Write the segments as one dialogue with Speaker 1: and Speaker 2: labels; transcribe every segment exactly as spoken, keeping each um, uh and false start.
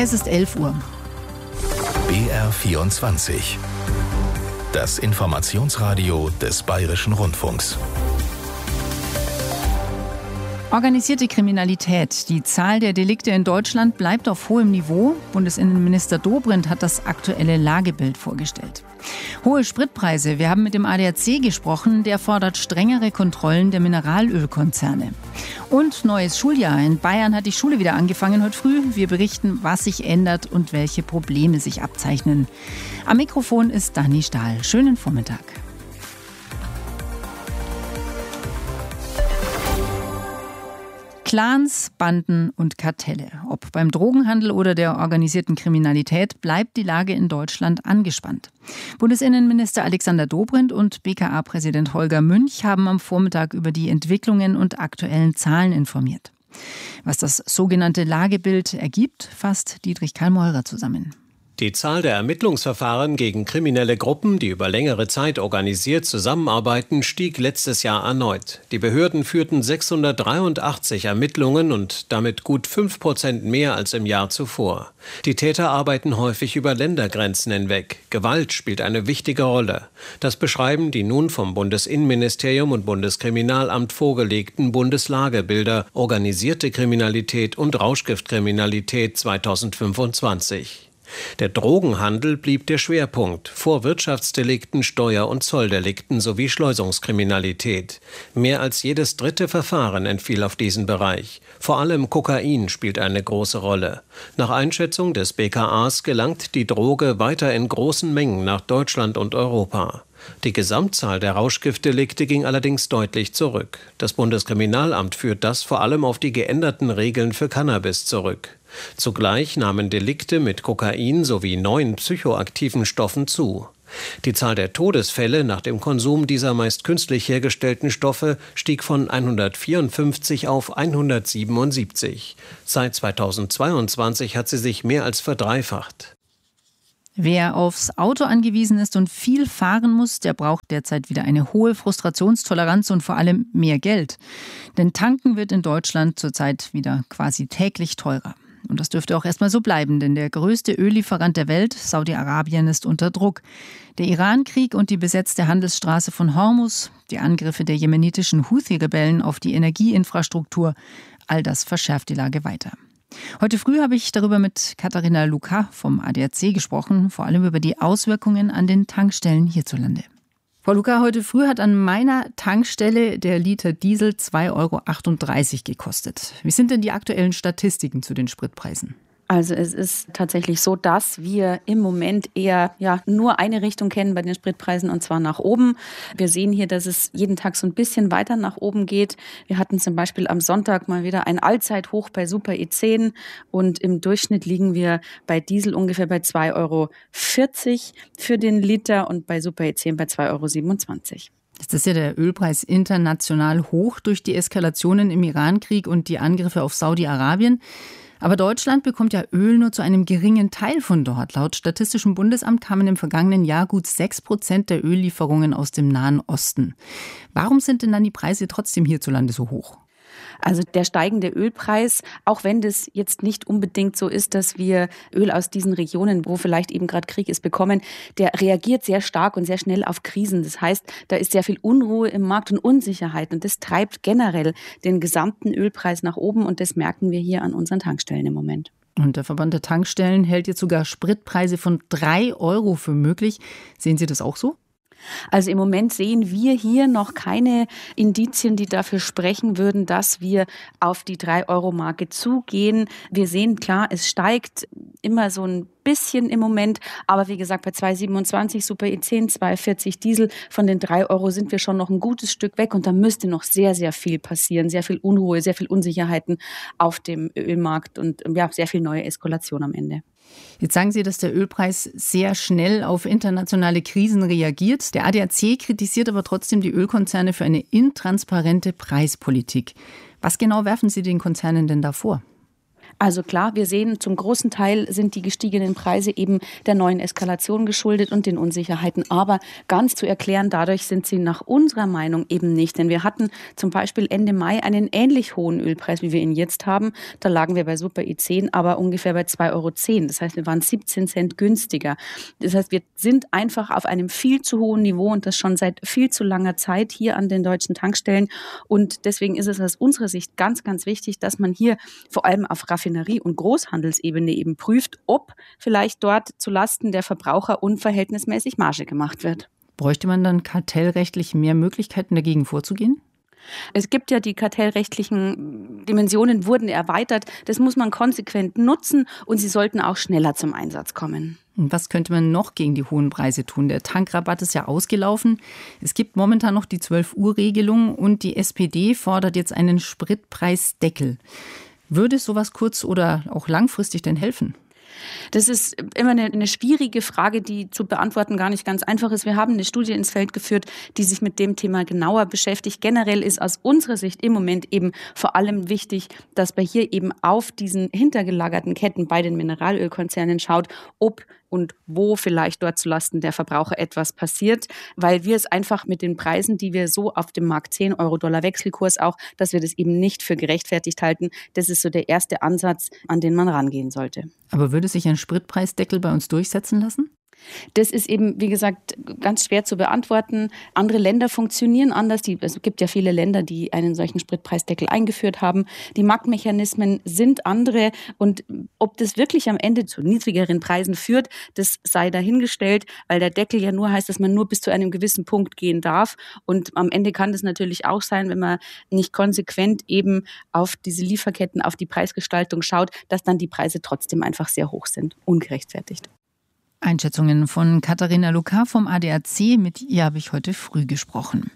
Speaker 1: Es ist elf Uhr.
Speaker 2: B R vierundzwanzig. Das Informationsradio des Bayerischen Rundfunks.
Speaker 1: Organisierte Kriminalität. Die Zahl der Delikte in Deutschland bleibt auf hohem Niveau. Bundesinnenminister Dobrindt hat das aktuelle Lagebild vorgestellt. Hohe Spritpreise. Wir haben mit dem A D A C gesprochen. Der fordert strengere Kontrollen der Mineralölkonzerne. Und neues Schuljahr. In Bayern hat die Schule wieder angefangen heute früh. Wir berichten, was sich ändert und welche Probleme sich abzeichnen. Am Mikrofon ist Dani Stahl. Schönen Vormittag. Clans, Banden und Kartelle. Ob beim Drogenhandel oder der organisierten Kriminalität, bleibt die Lage in Deutschland angespannt. Bundesinnenminister Alexander Dobrindt und B K A-Präsident Holger Münch haben am Vormittag über die Entwicklungen und aktuellen Zahlen informiert. Was das sogenannte Lagebild ergibt, fasst Dietrich Karl-Meurer zusammen.
Speaker 3: Die Zahl der Ermittlungsverfahren gegen kriminelle Gruppen, die über längere Zeit organisiert zusammenarbeiten, stieg letztes Jahr erneut. Die Behörden führten sechshundertdreiundachtzig Ermittlungen und damit gut fünf Prozent mehr als im Jahr zuvor. Die Täter arbeiten häufig über Ländergrenzen hinweg. Gewalt spielt eine wichtige Rolle. Das beschreiben die nun vom Bundesinnenministerium und Bundeskriminalamt vorgelegten Bundeslagebilder Organisierte Kriminalität und Rauschgiftkriminalität zweitausendfünfundzwanzig. Der Drogenhandel blieb der Schwerpunkt, vor Wirtschaftsdelikten, Steuer- und Zolldelikten sowie Schleusungskriminalität. Mehr als jedes dritte Verfahren entfiel auf diesen Bereich. Vor allem Kokain spielt eine große Rolle. Nach Einschätzung des B K As gelangt die Droge weiter in großen Mengen nach Deutschland und Europa. Die Gesamtzahl der Rauschgiftdelikte ging allerdings deutlich zurück. Das Bundeskriminalamt führt das vor allem auf die geänderten Regeln für Cannabis zurück. Zugleich nahmen Delikte mit Kokain sowie neuen psychoaktiven Stoffen zu. Die Zahl der Todesfälle nach dem Konsum dieser meist künstlich hergestellten Stoffe stieg von hundertvierundfünfzig auf hundertsiebenundsiebzig. Seit zweitausendzweiundzwanzig hat sie sich mehr als verdreifacht.
Speaker 1: Wer aufs Auto angewiesen ist und viel fahren muss, der braucht derzeit wieder eine hohe Frustrationstoleranz und vor allem mehr Geld. Denn tanken wird in Deutschland zurzeit wieder quasi täglich teurer. Und das dürfte auch erstmal so bleiben, denn der größte Öllieferant der Welt, Saudi-Arabien, ist unter Druck. Der Iran-Krieg und die besetzte Handelsstraße von Hormuz, die Angriffe der jemenitischen Houthi-Rebellen auf die Energieinfrastruktur, all das verschärft die Lage weiter. Heute früh habe ich darüber mit Katharina Luka vom A D A C gesprochen, vor allem über die Auswirkungen an den Tankstellen hierzulande. Frau Luka, heute früh hat an meiner Tankstelle der Liter Diesel zwei Euro achtunddreißig gekostet. Wie sind denn die aktuellen Statistiken zu den Spritpreisen?
Speaker 4: Also es ist tatsächlich so, dass wir im Moment eher ja nur eine Richtung kennen bei den Spritpreisen, und zwar nach oben. Wir sehen hier, dass es jeden Tag so ein bisschen weiter nach oben geht. Wir hatten zum Beispiel am Sonntag mal wieder ein Allzeithoch bei Super E zehn und im Durchschnitt liegen wir bei Diesel ungefähr bei zwei Euro vierzig für den Liter und bei Super E zehn bei zwei Euro siebenundzwanzig.
Speaker 1: Jetzt ist ja der Ölpreis international hoch durch die Eskalationen im Iran-Krieg und die Angriffe auf Saudi-Arabien. Aber Deutschland bekommt ja Öl nur zu einem geringen Teil von dort. Laut Statistischem Bundesamt kamen im vergangenen Jahr gut sechs Prozent der Öllieferungen aus dem Nahen Osten. Warum sind denn dann die Preise trotzdem hierzulande so hoch?
Speaker 4: Also der steigende Ölpreis, auch wenn das jetzt nicht unbedingt so ist, dass wir Öl aus diesen Regionen, wo vielleicht eben gerade Krieg ist, bekommen, der reagiert sehr stark und sehr schnell auf Krisen. Das heißt, da ist sehr viel Unruhe im Markt und Unsicherheit und das treibt generell den gesamten Ölpreis nach oben und das merken wir hier an unseren Tankstellen im Moment.
Speaker 1: Und der Verband der Tankstellen hält jetzt sogar Spritpreise von drei Euro für möglich. Sehen Sie das auch so?
Speaker 4: Also im Moment sehen wir hier noch keine Indizien, die dafür sprechen würden, dass wir auf die drei Euro Marke zugehen. Wir sehen klar, es steigt immer so ein bisschen im Moment, aber wie gesagt, bei zwei Euro siebenundzwanzig Super E zehn, zwei Euro vierzig Diesel, von den drei Euro sind wir schon noch ein gutes Stück weg und da müsste noch sehr, sehr viel passieren, sehr viel Unruhe, sehr viel Unsicherheiten auf dem Ölmarkt und ja, sehr viel neue Eskalation am Ende.
Speaker 1: Jetzt sagen Sie, dass der Ölpreis sehr schnell auf internationale Krisen reagiert. Der A D A C kritisiert aber trotzdem die Ölkonzerne für eine intransparente Preispolitik. Was genau werfen Sie den Konzernen denn da vor?
Speaker 4: Also klar, wir sehen, zum großen Teil sind die gestiegenen Preise eben der neuen Eskalation geschuldet und den Unsicherheiten. Aber ganz zu erklären, dadurch sind sie nach unserer Meinung eben nicht. Denn wir hatten zum Beispiel Ende Mai einen ähnlich hohen Ölpreis, wie wir ihn jetzt haben. Da lagen wir bei Super I zehn, aber ungefähr bei zwei Euro zehn. Das heißt, wir waren siebzehn Cent günstiger. Das heißt, wir sind einfach auf einem viel zu hohen Niveau und das schon seit viel zu langer Zeit hier an den deutschen Tankstellen. Und deswegen ist es aus unserer Sicht ganz, ganz wichtig, dass man hier vor allem auf Raffinerie und Großhandelsebene eben prüft, ob vielleicht dort zulasten der Verbraucher unverhältnismäßig Marge gemacht wird.
Speaker 1: Bräuchte man dann kartellrechtlich mehr Möglichkeiten, dagegen vorzugehen?
Speaker 4: Es gibt ja die kartellrechtlichen Dimensionen, wurden erweitert. Das muss man konsequent nutzen und sie sollten auch schneller zum Einsatz kommen.
Speaker 1: Was könnte man noch gegen die hohen Preise tun? Der Tankrabatt ist ja ausgelaufen. Es gibt momentan noch die zwölf Uhr Regelung und die S P D fordert jetzt einen Spritpreisdeckel. Würde sowas kurz- oder auch langfristig denn helfen?
Speaker 4: Das ist immer eine, eine schwierige Frage, die zu beantworten gar nicht ganz einfach ist. Wir haben eine Studie ins Feld geführt, die sich mit dem Thema genauer beschäftigt. Generell ist aus unserer Sicht im Moment eben vor allem wichtig, dass man hier eben auf diesen hintergelagerten Ketten bei den Mineralölkonzernen schaut, ob und wo vielleicht dort zulasten der Verbraucher etwas passiert, weil wir es einfach mit den Preisen, die wir so auf dem Markt zehn Euro Dollar Wechselkurs auch, dass wir das eben nicht für gerechtfertigt halten. Das ist so der erste Ansatz, an den man rangehen sollte.
Speaker 1: Aber würde sich ein Spritpreisdeckel bei uns durchsetzen lassen?
Speaker 4: Das ist eben, wie gesagt, ganz schwer zu beantworten. Andere Länder funktionieren anders. Die, es gibt ja viele Länder, die einen solchen Spritpreisdeckel eingeführt haben. Die Marktmechanismen sind andere. Und ob das wirklich am Ende zu niedrigeren Preisen führt, das sei dahingestellt, weil der Deckel ja nur heißt, dass man nur bis zu einem gewissen Punkt gehen darf. Und am Ende kann das natürlich auch sein, wenn man nicht konsequent eben auf diese Lieferketten, auf die Preisgestaltung schaut, dass dann die Preise trotzdem einfach sehr hoch sind, ungerechtfertigt.
Speaker 1: Einschätzungen von Katharina Luka vom A D A C. Mit ihr habe ich heute früh gesprochen.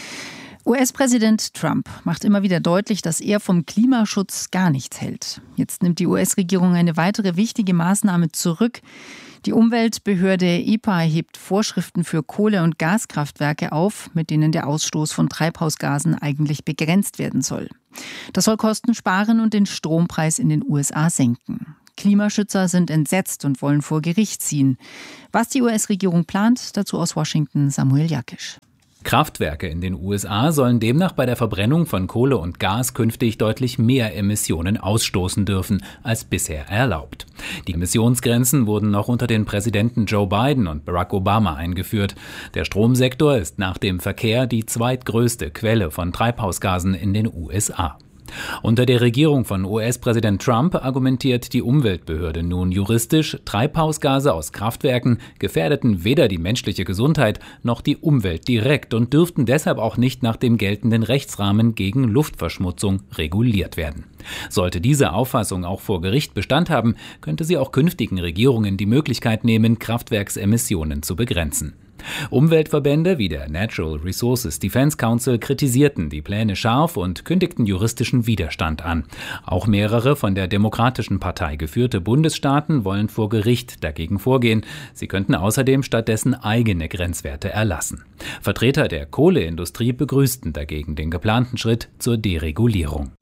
Speaker 1: U S-Präsident Trump macht immer wieder deutlich, dass er vom Klimaschutz gar nichts hält. Jetzt nimmt die U S-Regierung eine weitere wichtige Maßnahme zurück. Die Umweltbehörde E P A erhebt Vorschriften für Kohle- und Gaskraftwerke auf, mit denen der Ausstoß von Treibhausgasen eigentlich begrenzt werden soll. Das soll Kosten sparen und den Strompreis in den U S A senken. Klimaschützer sind entsetzt und wollen vor Gericht ziehen. Was die U S-Regierung plant, dazu aus Washington Samuel Jakisch.
Speaker 5: Kraftwerke in den U S A sollen demnach bei der Verbrennung von Kohle und Gas künftig deutlich mehr Emissionen ausstoßen dürfen als bisher erlaubt. Die Emissionsgrenzen wurden noch unter den Präsidenten Joe Biden und Barack Obama eingeführt. Der Stromsektor ist nach dem Verkehr die zweitgrößte Quelle von Treibhausgasen in den U S A. Unter der Regierung von U S-Präsident Trump argumentiert die Umweltbehörde nun juristisch, Treibhausgase aus Kraftwerken gefährdeten weder die menschliche Gesundheit noch die Umwelt direkt und dürften deshalb auch nicht nach dem geltenden Rechtsrahmen gegen Luftverschmutzung reguliert werden. Sollte diese Auffassung auch vor Gericht Bestand haben, könnte sie auch künftigen Regierungen die Möglichkeit nehmen, Kraftwerksemissionen zu begrenzen. Umweltverbände wie der Natural Resources Defense Council kritisierten die Pläne scharf und kündigten juristischen Widerstand an. Auch mehrere von der Demokratischen Partei geführte Bundesstaaten wollen vor Gericht dagegen vorgehen. Sie könnten außerdem stattdessen eigene Grenzwerte erlassen. Vertreter der Kohleindustrie begrüßten dagegen den geplanten Schritt zur Deregulierung.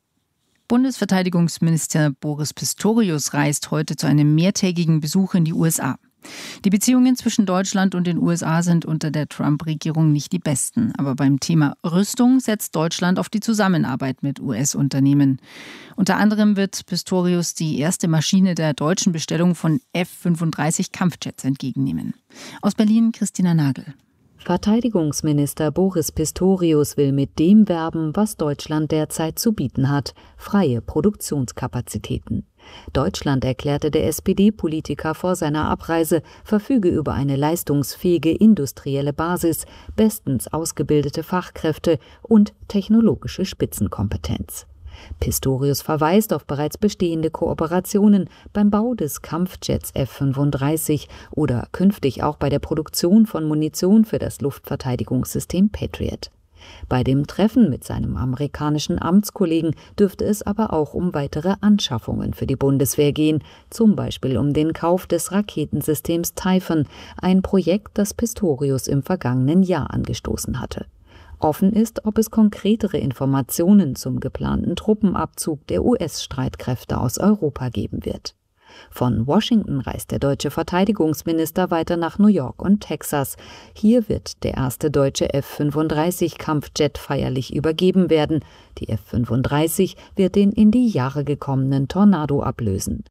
Speaker 1: Bundesverteidigungsminister Boris Pistorius reist heute zu einem mehrtägigen Besuch in die U S A. Die Beziehungen zwischen Deutschland und den U S A sind unter der Trump-Regierung nicht die besten. Aber beim Thema Rüstung setzt Deutschland auf die Zusammenarbeit mit U S-Unternehmen. Unter anderem wird Pistorius die erste Maschine der deutschen Bestellung von F fünfunddreißig Kampfjets entgegennehmen. Aus Berlin Christina Nagel.
Speaker 6: Verteidigungsminister Boris Pistorius will mit dem werben, was Deutschland derzeit zu bieten hat: freie Produktionskapazitäten. Deutschland, erklärte der S P D-Politiker vor seiner Abreise, verfüge über eine leistungsfähige industrielle Basis, bestens ausgebildete Fachkräfte und technologische Spitzenkompetenz. Pistorius verweist auf bereits bestehende Kooperationen beim Bau des Kampfjets F fünfunddreißig oder künftig auch bei der Produktion von Munition für das Luftverteidigungssystem Patriot. Bei dem Treffen mit seinem amerikanischen Amtskollegen dürfte es aber auch um weitere Anschaffungen für die Bundeswehr gehen, zum Beispiel um den Kauf des Raketensystems Typhoon, ein Projekt, das Pistorius im vergangenen Jahr angestoßen hatte. Offen ist, ob es konkretere Informationen zum geplanten Truppenabzug der U S-Streitkräfte aus Europa geben wird. Von Washington reist der deutsche Verteidigungsminister weiter nach New York und Texas. Hier wird der erste deutsche F fünfunddreißig Kampfjet feierlich übergeben werden. Die F fünfunddreißig wird den in die Jahre gekommenen Tornado ablösen.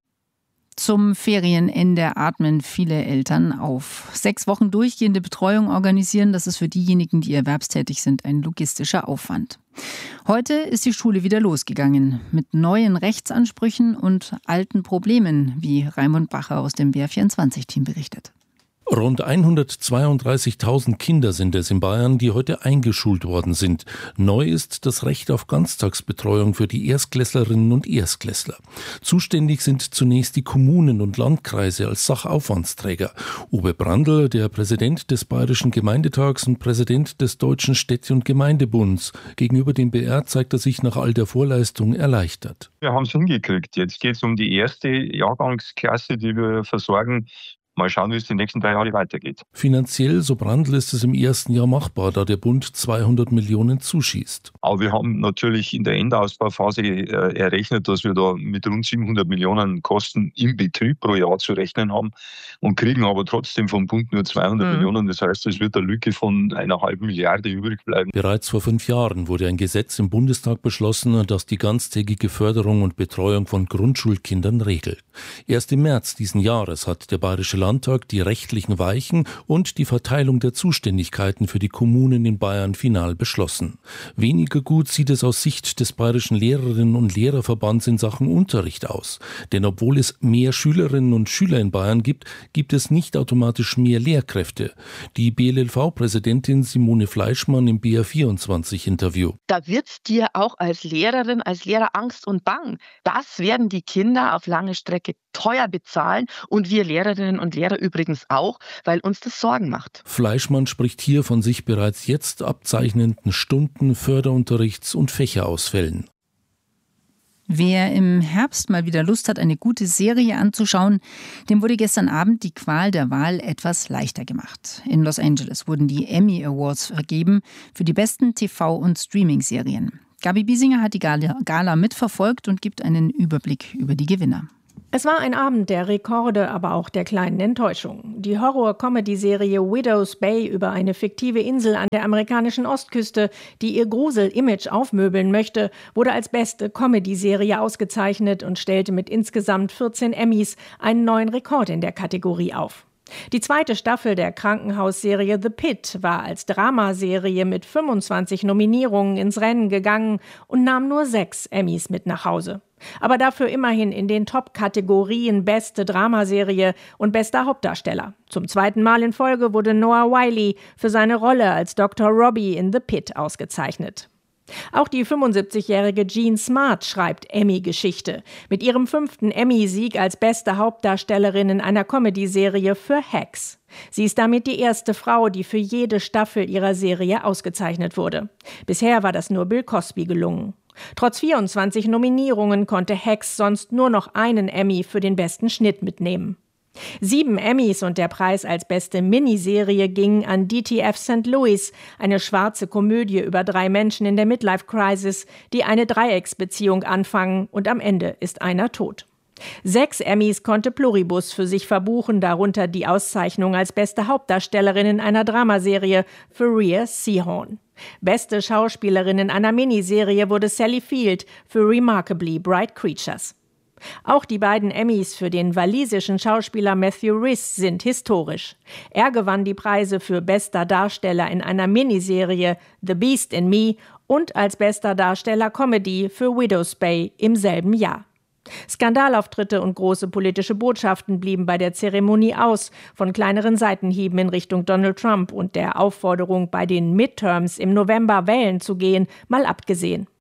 Speaker 1: Zum Ferienende atmen viele Eltern auf. Sechs Wochen durchgehende Betreuung organisieren, das ist für diejenigen, die erwerbstätig sind, ein logistischer Aufwand. Heute ist die Schule wieder losgegangen mit neuen Rechtsansprüchen und alten Problemen, wie Raimund Bacher aus dem B R vierundzwanzig-Team berichtet.
Speaker 7: Rund hundertzweiunddreißigtausend Kinder sind es in Bayern, die heute eingeschult worden sind. Neu ist das Recht auf Ganztagsbetreuung für die Erstklässlerinnen und Erstklässler. Zuständig sind zunächst die Kommunen und Landkreise als Sachaufwandsträger. Uwe Brandl, der Präsident des Bayerischen Gemeindetags und Präsident des Deutschen Städte- und Gemeindebunds. Gegenüber dem B R zeigt er sich nach all der Vorleistung erleichtert.
Speaker 8: Wir haben es hingekriegt. Jetzt geht es um die erste Jahrgangsklasse, die wir versorgen. Mal schauen, wie es die nächsten drei Jahre weitergeht.
Speaker 7: Finanziell, so Brandl, ist es im ersten Jahr machbar, da der Bund zweihundert Millionen zuschießt.
Speaker 8: Aber wir haben natürlich in der Endausbauphase äh, errechnet, dass wir da mit rund siebenhundert Millionen Kosten im Betrieb pro Jahr zu rechnen haben und kriegen aber trotzdem vom Bund nur zweihundert mhm. Millionen. Das heißt, es wird eine Lücke von einer halben Milliarde übrig bleiben.
Speaker 7: Bereits vor fünf Jahren wurde ein Gesetz im Bundestag beschlossen, das die ganztägige Förderung und Betreuung von Grundschulkindern regelt. Erst im März diesen Jahres hat der Bayerische Landtag die rechtlichen Weichen und die Verteilung der Zuständigkeiten für die Kommunen in Bayern final beschlossen. Weniger gut sieht es aus Sicht des Bayerischen Lehrerinnen- und Lehrerverbands in Sachen Unterricht aus. Denn obwohl es mehr Schülerinnen und Schüler in Bayern gibt, gibt es nicht automatisch mehr Lehrkräfte. Die B L L V-Präsidentin Simone Fleischmann im B R vierundzwanzig-Interview.
Speaker 9: Da wird dir auch als Lehrerin, als Lehrer Angst und Bang. Das werden die Kinder auf lange Strecke teuer bezahlen und wir Lehrerinnen und Lehrer übrigens auch, weil uns das Sorgen macht.
Speaker 7: Fleischmann spricht hier von sich bereits jetzt abzeichnenden Stunden-, Förderunterrichts- und Fächerausfällen.
Speaker 1: Wer im Herbst mal wieder Lust hat, eine gute Serie anzuschauen, dem wurde gestern Abend die Qual der Wahl etwas leichter gemacht. In Los Angeles wurden die Emmy Awards vergeben für die besten T V- und Streaming-Serien. Gabi Biesinger hat die Gala mitverfolgt und gibt einen Überblick über die Gewinner.
Speaker 10: Es war ein Abend der Rekorde, aber auch der kleinen Enttäuschung. Die Horror-Comedy-Serie Widow's Bay über eine fiktive Insel an der amerikanischen Ostküste, die ihr Grusel-Image aufmöbeln möchte, wurde als beste Comedy-Serie ausgezeichnet und stellte mit insgesamt vierzehn Emmys einen neuen Rekord in der Kategorie auf. Die zweite Staffel der Krankenhausserie The Pit war als Dramaserie mit fünfundzwanzig Nominierungen ins Rennen gegangen und nahm nur sechs Emmys mit nach Hause. Aber dafür immerhin in den Top-Kategorien Beste Dramaserie und Bester Hauptdarsteller. Zum zweiten Mal in Folge wurde Noah Wyle für seine Rolle als Doktor Robbie in The Pit ausgezeichnet. Auch die fünfundsiebzigjährige Jean Smart schreibt Emmy-Geschichte mit ihrem fünften Emmy-Sieg als beste Hauptdarstellerin in einer Comedy-Serie für Hacks. Sie ist damit die erste Frau, die für jede Staffel ihrer Serie ausgezeichnet wurde. Bisher war das nur Bill Cosby gelungen. Trotz vierundzwanzig Nominierungen konnte Hacks sonst nur noch einen Emmy für den besten Schnitt mitnehmen. Sieben Emmys und der Preis als beste Miniserie ging an D T F Sankt Louis, eine schwarze Komödie über drei Menschen in der Midlife-Crisis, die eine Dreiecksbeziehung anfangen und am Ende ist einer tot. Sechs Emmys konnte Pluribus für sich verbuchen, darunter die Auszeichnung als beste Hauptdarstellerin in einer Dramaserie für Rhea Seehorn. Beste Schauspielerin in einer Miniserie wurde Sally Field für Remarkably Bright Creatures. Auch die beiden Emmys für den walisischen Schauspieler Matthew Rhys sind historisch. Er gewann die Preise für bester Darsteller in einer Miniserie The Beast in Me und als bester Darsteller Comedy für Widow's Bay im selben Jahr. Skandalauftritte und große politische Botschaften blieben bei der Zeremonie aus, von kleineren Seitenhieben in Richtung Donald Trump und der Aufforderung, bei den Midterms im November wählen zu gehen, mal abgesehen.